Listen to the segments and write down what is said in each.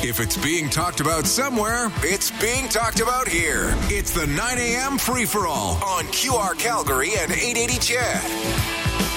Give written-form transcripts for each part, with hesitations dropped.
If it's being talked about somewhere, it's being talked about here. It's the 9 a.m. free-for-all on QR Calgary and 880 CHED.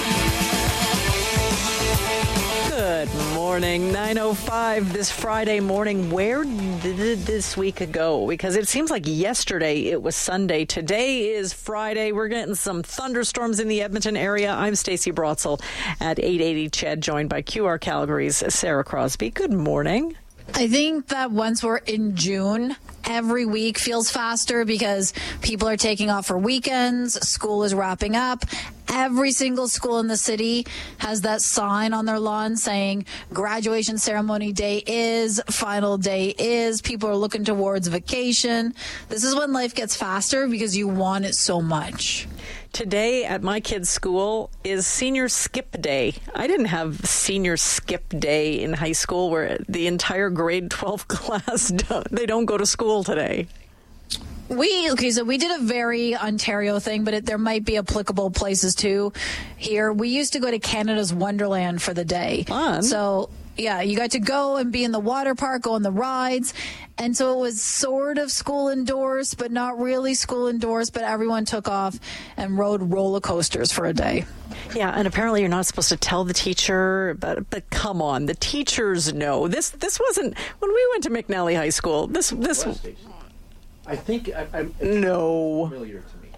Good morning, 9:05 this Friday morning. Where did this week go? Because it seems like yesterday it was Sunday. Today is Friday. We're getting some thunderstorms in the Edmonton area. I'm Stacey Brotzel at 880 CHED, joined by QR Calgary's Sarah Crosby. Good morning. I think that once we're in June, every week feels faster because people are taking off for weekends. School is wrapping up. Every single school in the city has that sign on their lawn saying graduation ceremony day is, final day is. People are looking towards vacation. This is when life gets faster because you want it so much. Today at my kids' school is senior skip day. I didn't have senior skip day in high school where the entire grade 12 class, they don't go to school today. So we did a very Ontario thing, but there might be applicable places too here. We used to go to Canada's Wonderland for the day. Fun. So, yeah, you got to go and be in the water park, go on the rides. And so it was sort of school indoors, but not really school indoors. But everyone took off and rode roller coasters for a day. Yeah, and apparently you're not supposed to tell the teacher, but come on, the teachers know. This wasn't, when we went to McNally High School, this I think I'm no. familiar to me.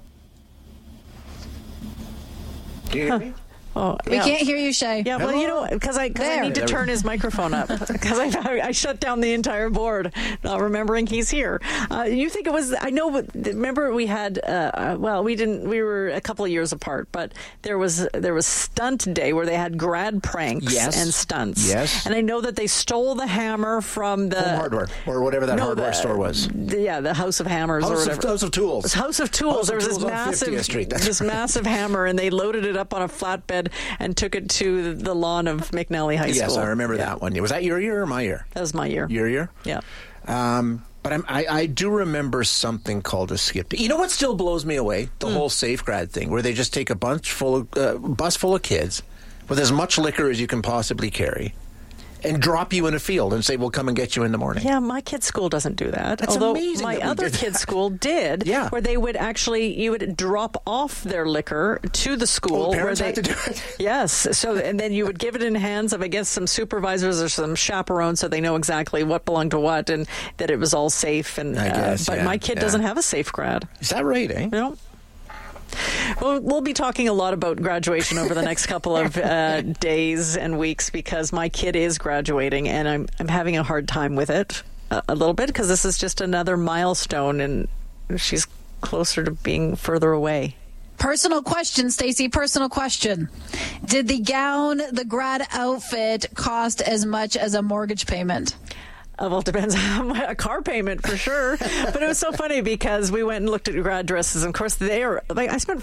Can you hear me? Oh, We can't hear you, Shay. Yeah, well, you know, because I need to turn his microphone up because I shut down the entire board, not remembering he's here. You think it was? I know. But remember, we had. We didn't. We were a couple of years apart, but there was stunt day where they had grad pranks and stunts. Yes, and I know that they stole the hammer from the Home Hardware or whatever that hardware store was. The House of Hammers or whatever. House of Tools. It was House of Tools. There was this massive hammer, and they loaded it up on a flatbed and took it to the lawn of McNally High School. Yes, I remember that one. Was that your year or my year? That was my year. Your year? Yeah. But I do remember something called a skip day. You know what still blows me away? The whole Safe Grad thing, where they just take a bus full of kids with as much liquor as you can possibly carry and drop you in a field and say, we'll come and get you in the morning. Yeah, my kid's school doesn't do that. That's Although amazing. My other kid's school did, where they would you would drop off their liquor to the school. Parents where had to do it? Yes. So, and then you would give it in hands of, I guess, some supervisors or some chaperones so they know exactly what belonged to what and that it was all safe. And I guess, But my kid doesn't have a Safe Grad. Is that right, eh? No. Well, we'll be talking a lot about graduation over the next couple of days and weeks because my kid is graduating and I'm having a hard time with it a little bit because this is just another milestone and she's closer to being further away. Personal question, Stacey. Personal question. Did the gown, the grad outfit, cost as much as a mortgage payment? Well, it depends on a car payment for sure. But it was so funny because we went and looked at grad dresses. And of course, I spent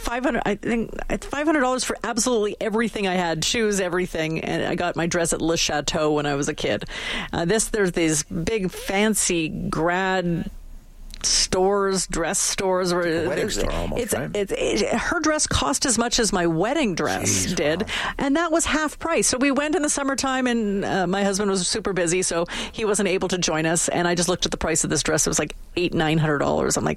$500 for absolutely everything I had, shoes, everything. And I got my dress at Le Chateau when I was a kid. There's these big fancy grad stores, dress stores. A wedding store almost, right? Her dress cost as much as my wedding dress did, and that was half price. So we went in the summertime, and my husband was super busy, so he wasn't able to join us, and I just looked at the price of this dress. It was like $800-900. I'm like,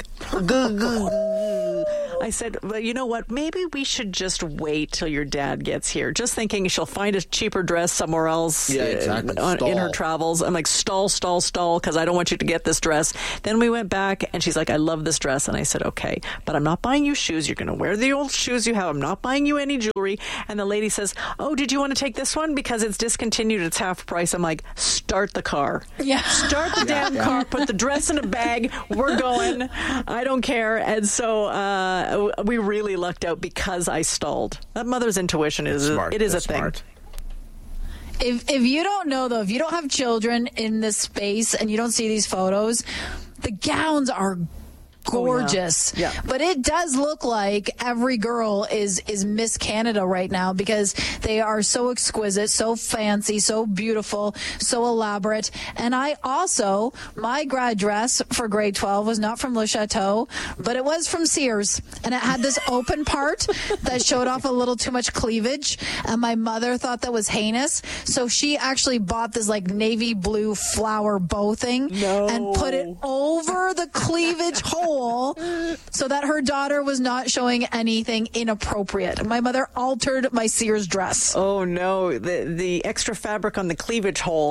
I said, well, you know what? Maybe we should just wait till your dad gets here. Just thinking she'll find a cheaper dress somewhere else in her travels. I'm like, stall, because I don't want you to get this dress. Then we went back, and she's like, I love this dress. And I said, okay, but I'm not buying you shoes. You're going to wear the old shoes you have. I'm not buying you any jewelry. And the lady says, oh, did you want to take this one? Because it's discontinued. It's half price. I'm like, start the car. Yeah. Start the damn car. Put the dress in a bag. We're going. I don't care. And so we really lucked out because I stalled. That mother's intuition is a thing. If you don't know, though, if you don't have children in this space and you don't see these photos, the gowns are gorgeous. Oh, yeah. But it does look like every girl is Miss Canada right now because they are so exquisite, so fancy, so beautiful, so elaborate. And my grad dress for grade 12 was not from Le Chateau, but it was from Sears. And it had this open part that showed off a little too much cleavage. And my mother thought that was heinous. So she actually bought this like navy blue flower bow thing and put it over the cleavage hole so that her daughter was not showing anything inappropriate. My mother altered my Sears dress. Oh no, the extra fabric on the cleavage hole.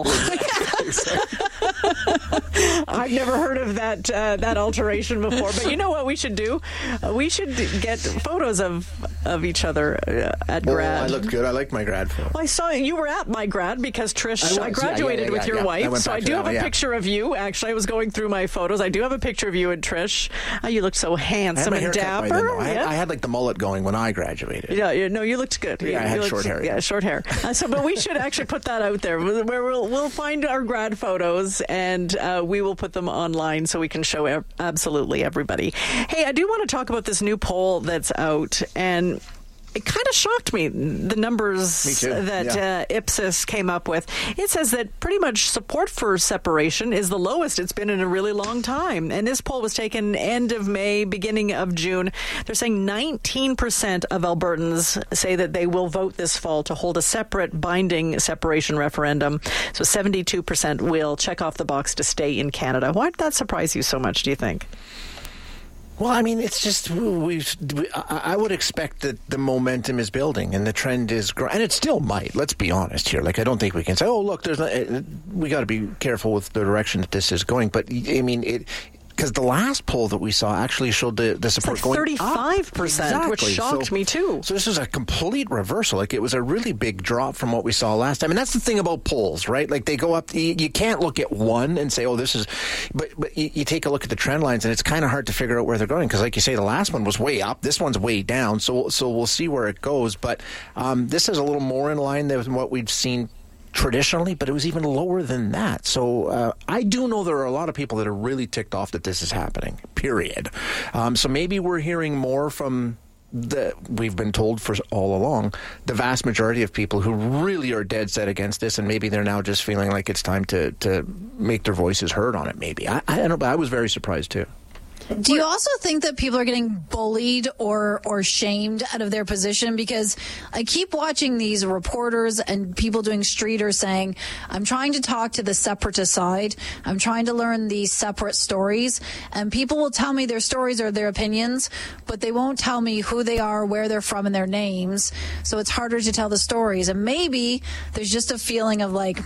I've never heard of that alteration before, but you know what we should do? We should get photos of each other at grad. I looked good. I liked my grad photo. Well, I saw you were at my grad because Trish, I graduated with your wife, so I do have a picture of you. Actually, I was going through my photos. I do have a picture of you and Trish. You looked so handsome and dapper. I had like the mullet going when I graduated. Yeah, no, you looked good. Yeah, I had short hair. Yeah, short hair. But we should actually put that out there where we'll find our grad photos and we will put them online so we can show absolutely everybody. Hey, I do want to talk about this new poll that's out, and it kind of shocked me, the numbers that Ipsos came up with. It says that pretty much support for separation is the lowest it's been in a really long time. And this poll was taken end of May, beginning of June. They're saying 19% of Albertans say that they will vote this fall to hold a separate binding separation referendum. So 72% will check off the box to stay in Canada. Why did that surprise you so much, do you think? Well, I mean, it's just I would expect that the momentum is building and the trend is growing, and it still might. Let's be honest here. Like, I don't think we can say, "Oh, look, we got to be careful with the direction that this is going." But I mean, because the last poll that we saw actually showed the support going 35%, exactly. Which shocked me too. So this is a complete reversal. Like, it was a really big drop from what we saw last time. And that's the thing about polls, right? Like, they go up. You can't look at one and say, "Oh, this is." But you take a look at the trend lines, and it's kind of hard to figure out where they're going. Because, like you say, the last one was way up. This one's way down. So we'll see where it goes. But this is a little more in line than what we've seen traditionally, but it was even lower than that. So I do know there are a lot of people that are really ticked off that this is happening, period. So maybe we're hearing more from we've been told for all along, the vast majority of people who really are dead set against this, and maybe they're now just feeling like it's time to make their voices heard on it, maybe. I don't know, but I was very surprised too. Do you also think that people are getting bullied or shamed out of their position? Because I keep watching these reporters and people doing streeters saying, I'm trying to talk to the separatist side. I'm trying to learn these separate stories. And people will tell me their stories or their opinions, but they won't tell me who they are, where they're from, and their names. So it's harder to tell the stories. And maybe there's just a feeling of like,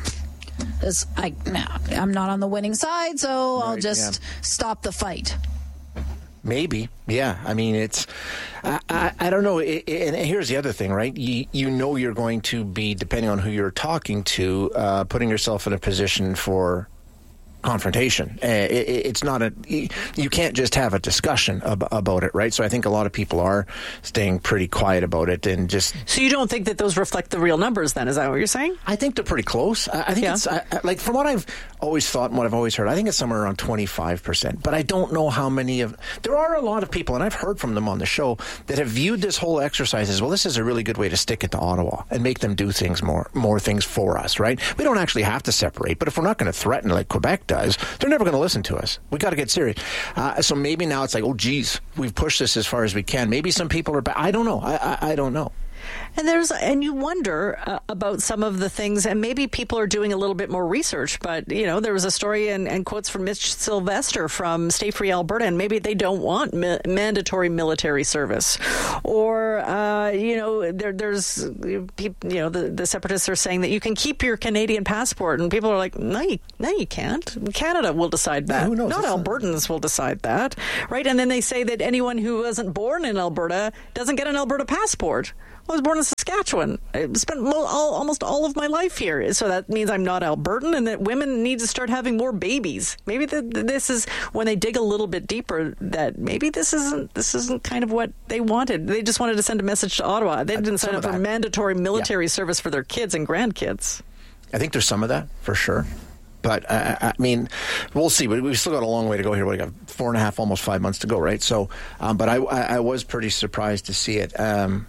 I'm not on the winning side, so I'll just stop the fight. Maybe, yeah. I mean, it's, I don't know. And here's the other thing, right? You know you're going to be, depending on who you're talking to, putting yourself in a position for confrontation. It's not you can't just have a discussion about it, right? So I think a lot of people are staying pretty quiet about it and just... So you don't think that those reflect the real numbers then? Is that what you're saying? I think they're pretty close. I think it's, like, from what I've always thought and what I've always heard, I think it's somewhere around 25%. But I don't know how many of... There are a lot of people, and I've heard from them on the show, that have viewed this whole exercise as, well, this is a really good way to stick it to Ottawa and make them do things more things for us, right? We don't actually have to separate, but if we're not going to threaten like Quebec does, they're never going to listen to us. We got to get serious. So maybe now it's like, oh, geez, we've pushed this as far as we can. Maybe some people are... I don't know. I don't know. And you wonder about some of the things, and maybe people are doing a little bit more research, but, you know, there was a story and quotes from Mitch Sylvester from Stay Free Alberta, and maybe they don't want mandatory military service. Or, there's people, the separatists are saying that you can keep your Canadian passport, and people are like, no, you can't. Canada will decide that. Yeah, who knows? Not Albertans will decide that, right? And then they say that anyone who wasn't born in Alberta doesn't get an Alberta passport. I was born in Saskatchewan. I spent almost all of my life here. So that means I'm not Albertan, and that women need to start having more babies. Maybe this is when they dig a little bit deeper, that maybe this isn't kind of what they wanted. They just wanted to send a message to Ottawa. They didn't sign up for mandatory military service for their kids and grandkids. I think there's some of that, for sure. But, I mean, we'll see. We've still got a long way to go here. We got 4.5, almost 5 months to go, right? So, but I was pretty surprised to see it.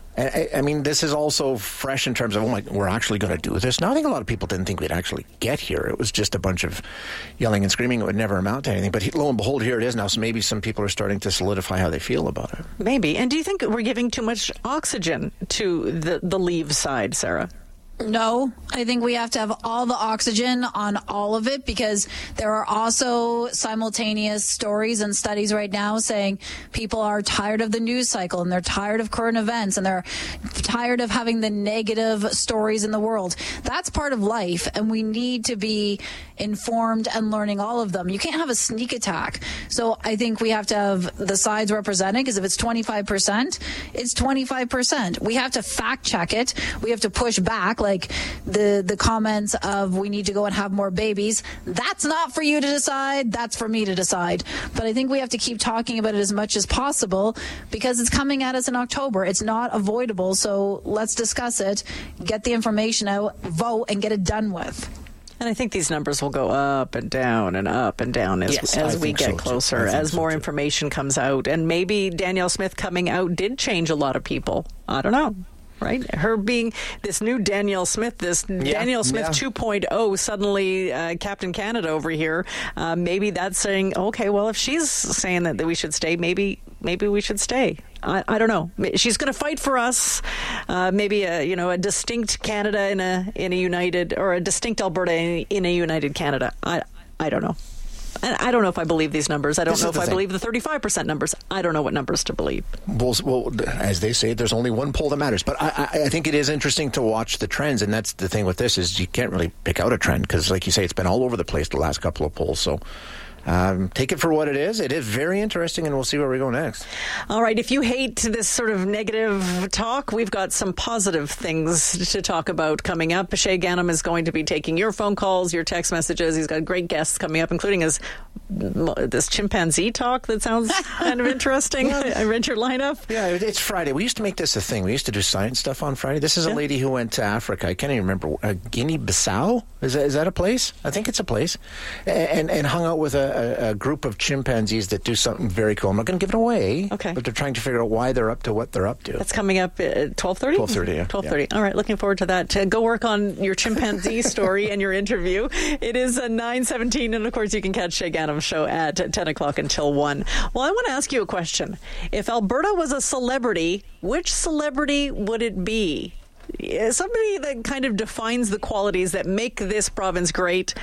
I mean, this is also fresh in terms of, we're actually going to do this. Now, I think a lot of people didn't think we'd actually get here. It was just a bunch of yelling and screaming. It would never amount to anything. But lo and behold, here it is now. So maybe some people are starting to solidify how they feel about it. Maybe. And do you think we're giving too much oxygen to the Leave side, Sarah? No, I think we have to have all the oxygen on all of it, because there are also simultaneous stories and studies right now saying people are tired of the news cycle, and they're tired of current events, and they're tired of having the negative stories in the world. That's part of life, and we need to be informed and learning all of them. You can't have a sneak attack. So I think we have to have the sides represented, because if it's 25%, it's 25%. We have to fact check it. We have to push back, like the comments of we need to go and have more babies. That's not for you to decide. That's for me to decide. But I think we have to keep talking about it as much as possible, because it's coming at us in October. It's not avoidable. So let's discuss it, get the information out, vote, and get it done with. And I think these numbers will go up and down as we get closer, as more information comes out. And maybe Danielle Smith coming out did change a lot of people. I don't know. Right? Her being this new Danielle Smith, Danielle Smith 2.0, suddenly Captain Canada over here. Maybe that's saying, okay, well, if she's saying that we should stay, maybe we should stay. I don't know. She's going to fight for us. Maybe a distinct Canada in a united, or a distinct Alberta in a united Canada. I don't know. I don't know if I believe these numbers. I don't know if I believe the 35% numbers. I don't know what numbers to believe. Well, as they say, there's only one poll that matters. But I think it is interesting to watch the trends, and that's the thing with this, is you can't really pick out a trend, because, like you say, it's been all over the place the last couple of polls. So take it for what it is. It is very interesting, and we'll see where we go next. All right. If you hate this sort of negative talk, we've got some positive things to talk about coming up. Shay Ganem is going to be taking your phone calls, your text messages. He's got great guests coming up, including this chimpanzee talk that sounds kind of interesting. I read your lineup. Yeah, it's Friday. We used to make this a thing. We used to do science stuff on Friday. This is a lady who went to Africa. I can't even remember. Guinea-Bissau? Is that a place? I think it's a place. And hung out with a group of chimpanzees that do something very cool. I'm not going to give it away. Okay. But they're trying to figure out why they're up to what they're up to. That's coming up at 12:30? 12:30, yeah. 12:30. Yeah. All right, looking forward to that. Go work on your chimpanzee story and your interview. It is 9:17, and of course you can catch Shay Ganem's show at 10 o'clock until 1. Well, I want to ask you a question. If Alberta was a celebrity, which celebrity would it be? Somebody that kind of defines the qualities that make this province great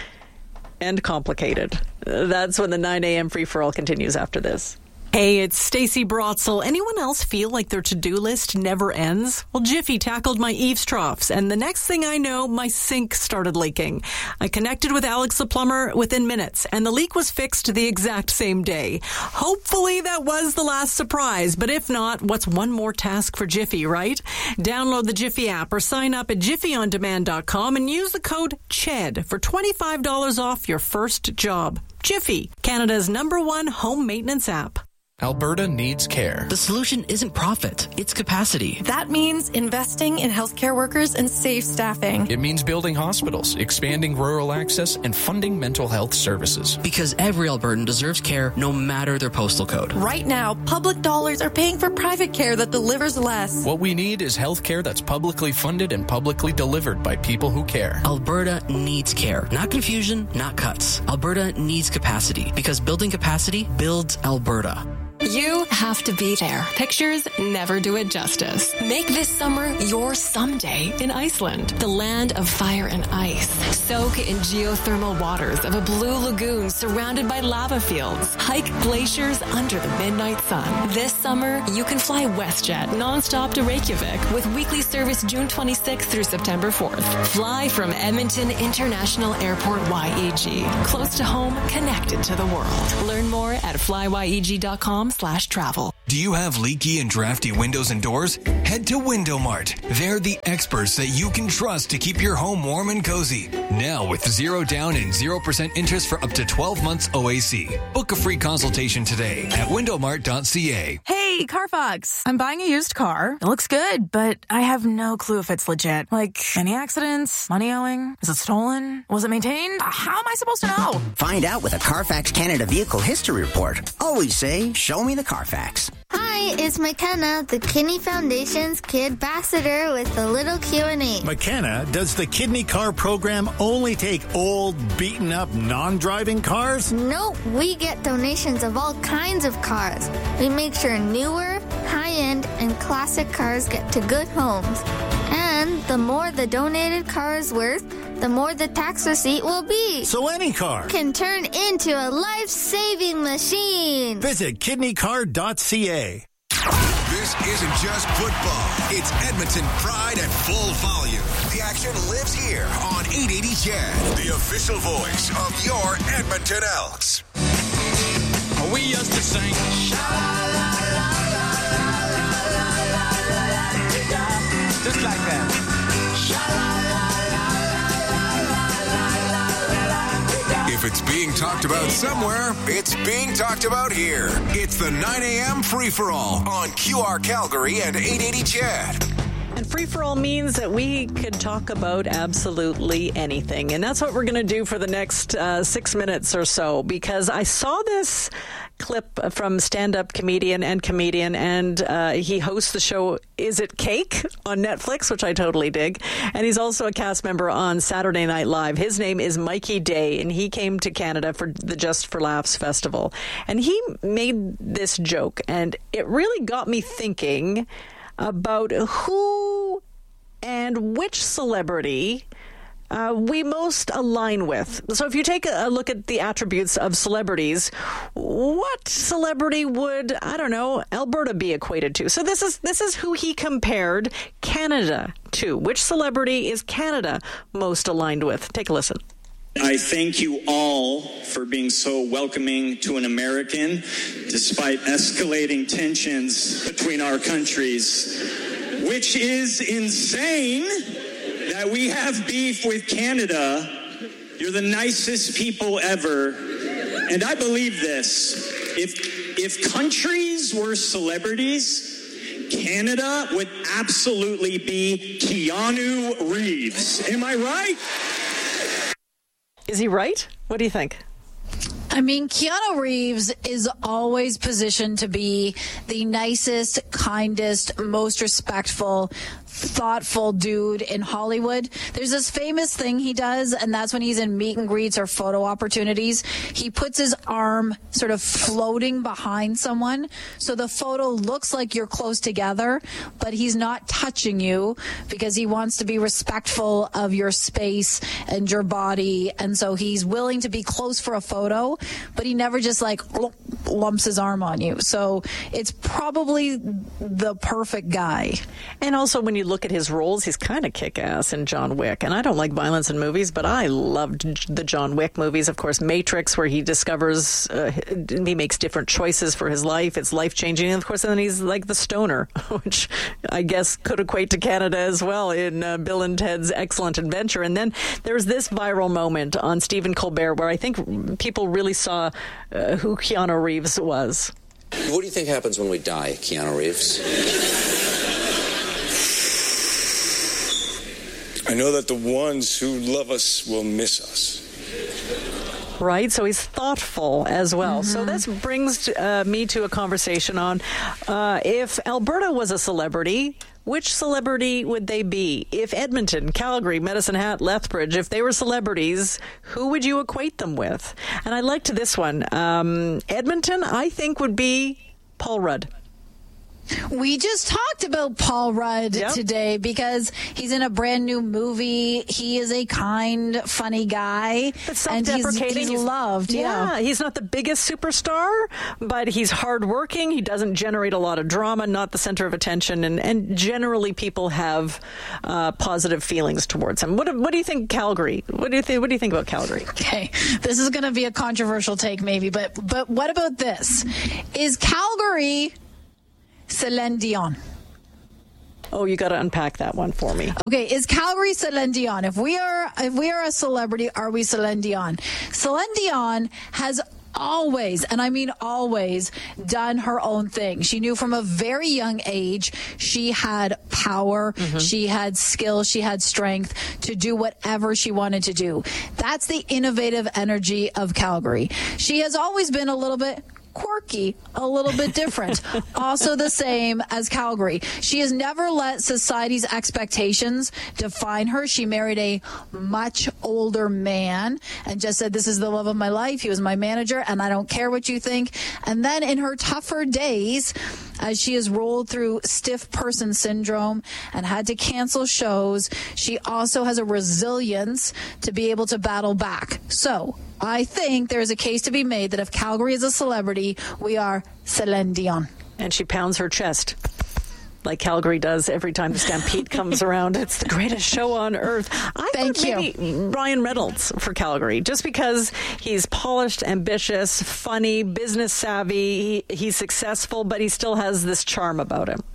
and complicated. That's when the 9 a.m. free-for-all continues after this. Hey, it's Stacey Brotzel. Anyone else feel like their to-do list never ends? Well, Jiffy tackled my eaves troughs, and the next thing I know, my sink started leaking. I connected with Alex the plumber within minutes, and the leak was fixed the exact same day. Hopefully that was the last surprise, but if not, what's one more task for Jiffy, right? Download the Jiffy app or sign up at jiffyondemand.com and use the code CHED for $25 off your first job. Jiffy, Canada's #1 home maintenance app. Alberta needs care. The solution isn't profit, it's capacity. That means investing in healthcare workers and safe staffing. It means building hospitals, expanding rural access, and funding mental health services. Because every Albertan deserves care, no matter their postal code. Right now, public dollars are paying for private care that delivers less. What we need is healthcare that's publicly funded and publicly delivered by people who care. Alberta needs care. Not confusion, not cuts. Alberta needs capacity, because building capacity builds Alberta. You have to be there. Pictures never do it justice. Make this summer your someday in Iceland, the land of fire and ice. Soak in geothermal waters of a blue lagoon surrounded by lava fields. Hike glaciers under the midnight sun. This summer, you can fly WestJet nonstop to Reykjavik with weekly service June 26th through September 4th. Fly from Edmonton International Airport YEG. Close to home, connected to the world. Learn more at flyyeg.com/travel. Do you have leaky and drafty windows and doors? Head to Window Mart. They're the experts that you can trust to keep your home warm and cozy. Now with 0 down and 0% interest for up to 12 months OAC. Book a free consultation today at windowmart.ca. Hey! Hey, Carfax. I'm buying a used car. It looks good, but I have no clue if it's legit. Like, any accidents? Money owing? Is it stolen? Was it maintained? How am I supposed to know? Find out with a Carfax Canada Vehicle History Report. Always say, show me the Carfax. Hi, it's McKenna, the Kidney Foundation's Kid Ambassador with a little Q&A. McKenna, does the Kidney Car program only take old, beaten-up, non-driving cars? Nope, we get donations of all kinds of cars. We make sure newer, high-end, and classic cars get to good homes. And the more the donated car is worth, the more the tax receipt will be. So any car can turn into a life-saving machine. Visit kidneycar.ca. This isn't just football. It's Edmonton pride at full volume. The action lives here on 880 CHED, the official voice of your Edmonton Elks. We used to sing just like that. If it's being talked about somewhere, it's being talked about here. It's the 9 a.m. free-for-all on QR Calgary and 880 CHED. And free-for-all means that we could talk about absolutely anything. And that's what we're going to do for the next 6 minutes or so, because I saw this clip from stand-up comedian, and he hosts the show Is It Cake on Netflix, which I totally dig. And he's also a cast member on Saturday Night Live. His name is Mikey Day, and he came to Canada for the Just for Laughs festival. And he made this joke, and it really got me thinking about who and which celebrity we most align with. So if you take a look at the attributes of celebrities, what celebrity would, I don't know, Alberta be equated to? So this is who he compared Canada to. Which celebrity is Canada most aligned with? Take a listen. I thank you all for being so welcoming to an American, despite escalating tensions between our countries, which is insane that we have beef with Canada. You're the nicest people ever. And I believe this. If countries were celebrities, Canada would absolutely be Keanu Reeves. Am I right? Is he right? What do you think? I mean, Keanu Reeves is always positioned to be the nicest, kindest, most respectful, thoughtful dude in Hollywood. There's this famous thing he does, and that's when he's in meet and greets or photo opportunities. He puts his arm sort of floating behind someone, so the photo looks like you're close together, but he's not touching you because he wants to be respectful of your space and your body, and so he's willing to be close for a photo, but he never just like lumps his arm on you. So it's probably the perfect guy. And also when you look at his roles, he's kind of kick-ass in John Wick. And I don't like violence in movies, but I loved the John Wick movies. Of course, Matrix, where he discovers, he makes different choices for his life. It's life-changing. And of course, then he's like the stoner, which I guess could equate to Canada as well in Bill and Ted's Excellent Adventure. And then there's this viral moment on Stephen Colbert where I think people really saw who Keanu Reeves was. What do you think happens when we die, Keanu Reeves? I know that the ones who love us will miss us. Right, so he's thoughtful as well. Mm-hmm. So this brings me to a conversation on if Alberta was a celebrity, which celebrity would they be? If Edmonton, Calgary, Medicine Hat, Lethbridge, if they were celebrities, who would you equate them with? And I liked this one. Edmonton, I think, would be Paul Rudd. We just talked about Paul Rudd today because he's in a brand new movie. He is a kind, funny guy. But self-deprecating. And he's loved. Yeah, he's not the biggest superstar, but he's hardworking. He doesn't generate a lot of drama, not the center of attention, and generally people have positive feelings towards him. What do you think, Calgary? What do you think about Calgary? Okay, this is going to be a controversial take maybe, but what about this? Is Calgary Celine Dion? Oh, you got to unpack that one for me. Okay, is Calgary Celine Dion? If we are a celebrity, are we Celine Dion? Celine Dion has always, and I mean always, done her own thing. She knew from a very young age she had power, she had skill, she had strength to do whatever she wanted to do. That's the innovative energy of Calgary. She has always been a little bit quirky, a little bit different. Also the same as Calgary. She has never let society's expectations define her. She married a much older man and just said, this is the love of my life. He was my manager and I don't care what you think. And then in her tougher days, as she has rolled through stiff person syndrome and had to cancel shows, she also has a resilience to be able to battle back. So I think there's a case to be made that if Calgary is a celebrity, we are Celine Dion. And she pounds her chest like Calgary does every time the Stampede comes around. It's the greatest show on earth. Thank you. Maybe Ryan Reynolds for Calgary, just because he's polished, ambitious, funny, business savvy. He's successful, but he still has this charm about him.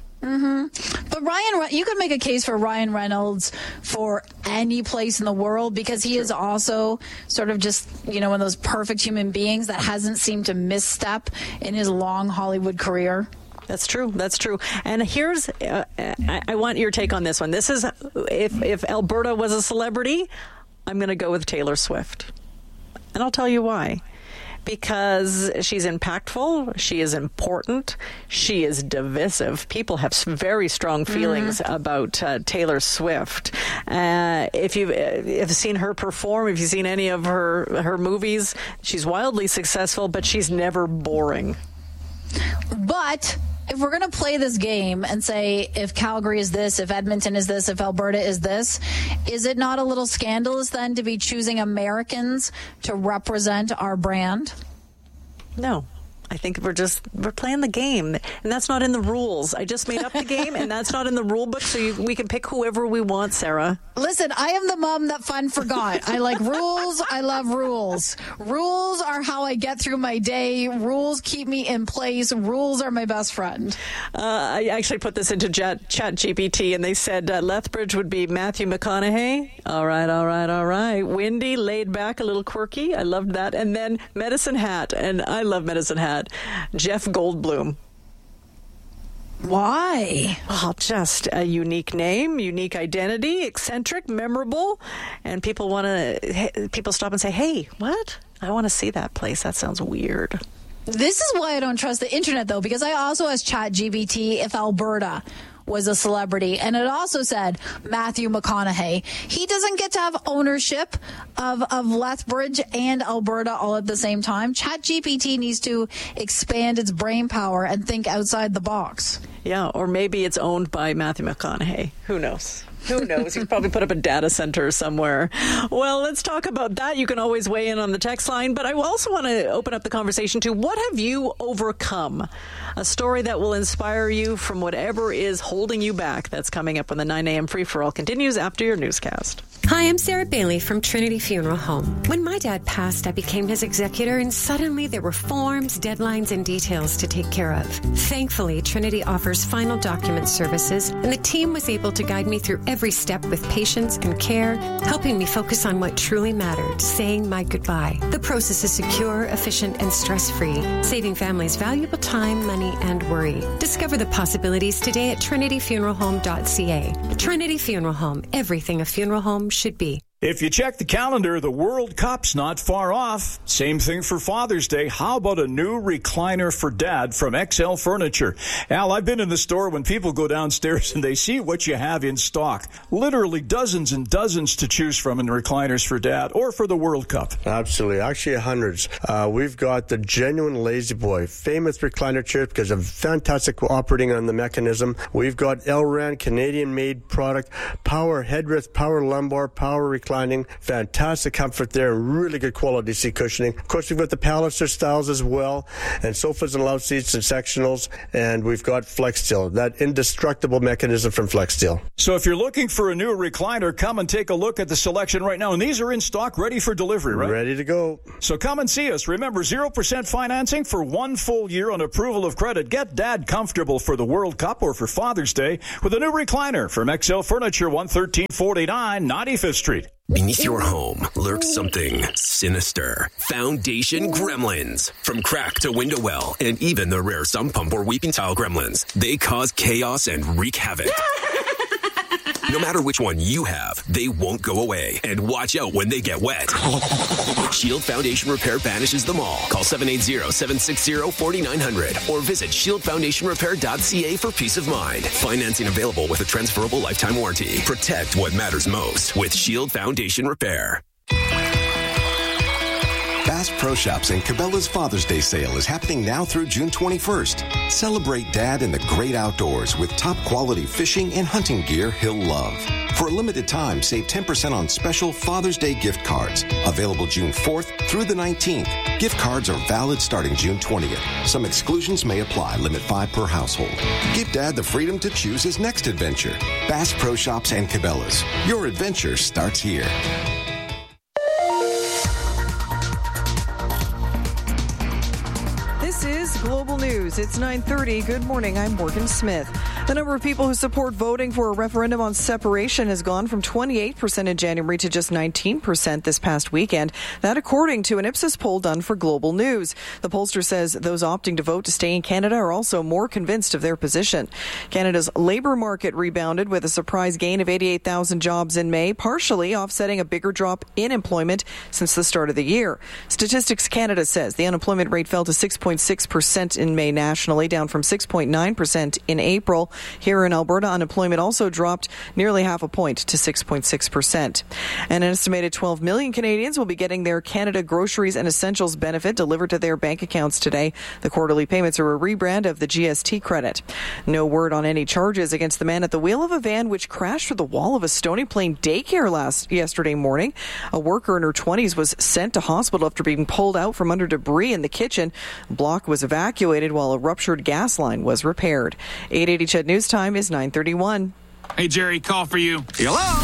But you could make a case for Ryan Reynolds for any place in the world because he is also sort of just, one of those perfect human beings that hasn't seemed to misstep in his long Hollywood career. That's true. That's true. And here's, I want your take on this one. This is, if Alberta was a celebrity, I'm going to go with Taylor Swift. And I'll tell you why. Because she's impactful, she is important, she is divisive. People have very strong feelings about Taylor Swift. If you've seen her perform, if you've seen any of her movies, she's wildly successful, but she's never boring. But if we're going to play this game and say if Calgary is this, if Edmonton is this, if Alberta is this, is it not a little scandalous then to be choosing Americans to represent our brand? No. I think we're playing the game, and that's not in the rules. I just made up the game, and that's not in the rule book, so we can pick whoever we want, Sarah. Listen, I am the mom that fun forgot. I like rules. I love rules. Rules are how I get through my day. Rules keep me in place. Rules are my best friend. I actually put this into Chat GPT, and they said Lethbridge would be Matthew McConaughey. All right. Windy, laid back, a little quirky. I loved that. And then Medicine Hat, and I love Medicine Hat. Jeff Goldblum. Why? Well, just a unique name, unique identity, eccentric, memorable, and people stop and say, "Hey, what? I want to see that place. That sounds weird." This is why I don't trust the internet, though, because I also asked ChatGPT if Alberta was a celebrity, and it also said Matthew McConaughey. He doesn't get to have ownership of Lethbridge and Alberta all at the same time. ChatGPT needs to expand its brain power and think outside the box. Yeah, or maybe it's owned by Matthew McConaughey. Who knows? Who knows? He's probably put up a data center somewhere. Well, let's talk about that. You can always weigh in on the text line, but I also want to open up the conversation to what have you overcome? A story that will inspire you from whatever is holding you back. That's coming up when the 9 a.m. free-for-all continues after your newscast. Hi, I'm Sarah Bailey from Trinity Funeral Home. When my dad passed, I became his executor, and suddenly there were forms, deadlines, and details to take care of. Thankfully, Trinity offers final document services, and the team was able to guide me through every step with patience and care, helping me focus on what truly mattered, saying my goodbye. The process is secure, efficient, and stress-free, saving families valuable time, money, and worry. Discover the possibilities today at trinityfuneralhome.ca. Trinity Funeral Home, everything a funeral home should be. If you check the calendar, the World Cup's not far off. Same thing for Father's Day. How about a new recliner for Dad from XL Furniture? Al, I've been in the store when people go downstairs and they see what you have in stock. Literally dozens and dozens to choose from in recliners for Dad or for the World Cup. Absolutely. Actually, hundreds. We've got the genuine Lazy Boy, famous recliner chair because of fantastic operating on the mechanism. We've got Elran, Canadian-made product, power headrest, power lumbar, power recliner. Fantastic comfort there, really good quality seat cushioning. Of course, we've got the Palliser styles as well, and sofas and love seats and sectionals, and we've got FlexSteel, that indestructible mechanism from FlexSteel. So if you're looking for a new recliner, come and take a look at the selection right now, and these are in stock, ready for delivery, right? Ready to go. So come and see us. Remember, 0% financing for 1 full year on approval of credit. Get Dad comfortable for the World Cup or for Father's Day with a new recliner from XL Furniture, 11349 95th Street. Beneath your home lurks something sinister. Foundation Gremlins. From crack to window well, and even the rare sump pump or weeping tile gremlins. They cause chaos and wreak havoc. No matter which one you have, they won't go away. And watch out when they get wet. Shield Foundation Repair banishes them all. Call 780-760-4900 or visit shieldfoundationrepair.ca for peace of mind. Financing available with a transferable lifetime warranty. Protect what matters most with Shield Foundation Repair. Bass Pro Shops and Cabela's Father's Day sale is happening now through June 21st. Celebrate Dad in the great outdoors with top quality fishing and hunting gear he'll love. For a limited time, save 10% on special Father's Day gift cards. Available June 4th through the 19th. Gift cards are valid starting June 20th. Some exclusions may apply. Limit 5 per household. Give Dad the freedom to choose his next adventure. Bass Pro Shops and Cabela's. Your adventure starts here. This is Global News. It's 9:30. Good morning. I'm Morgan Smith. The number of people who support voting for a referendum on separation has gone from 28% in January to just 19% this past weekend. That according to an Ipsos poll done for Global News. The pollster says those opting to vote to stay in Canada are also more convinced of their position. Canada's labour market rebounded with a surprise gain of 88,000 jobs in May, partially offsetting a bigger drop in employment since the start of the year. Statistics Canada says the unemployment rate fell to 6.6% in May nationally, down from 6.9% in April. Here in Alberta, unemployment also dropped nearly half a point to 6.6%. And an estimated 12 million Canadians will be getting their Canada Groceries and Essentials benefit delivered to their bank accounts today. The quarterly payments are a rebrand of the GST credit. No word on any charges against the man at the wheel of a van which crashed through the wall of a Stony Plain daycare yesterday morning. A worker in her 20s was sent to hospital after being pulled out from under debris in the kitchen. A block was evacuated while a ruptured gas line was repaired. 880 CHED News Time is 9:31. Hey, Jerry, call for you. Hello?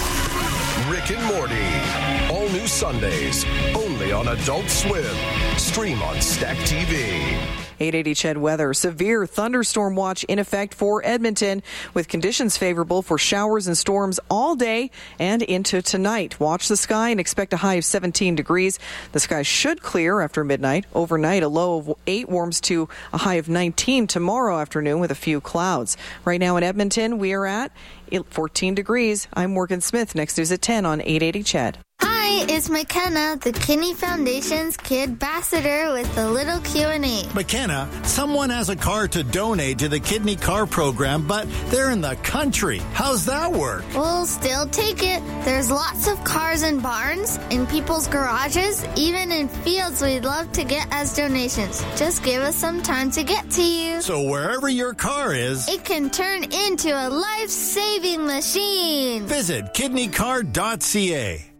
Rick and Morty. All new Sundays. Only on Adult Swim. Stream on Stack TV. 880 CHED weather. Severe thunderstorm watch in effect for Edmonton with conditions favorable for showers and storms all day and into tonight. Watch the sky and expect a high of 17 degrees. The sky should clear after midnight. Overnight, a low of 8 warms to a high of 19 tomorrow afternoon with a few clouds. Right now in Edmonton, we are at 14 degrees. I'm Morgan Smith. Next news at 10 on 880 CHED. Hi, it's McKenna, the Kidney Foundation's Kid Ambassador with a little Q&A. McKenna, someone has a car to donate to the Kidney Car Program, but they're in the country. How's that work? We'll still take it. There's lots of cars in barns, in people's garages, even in fields we'd love to get as donations. Just give us some time to get to you. So wherever your car is, it can turn into a life-saving machine. Visit kidneycar.ca.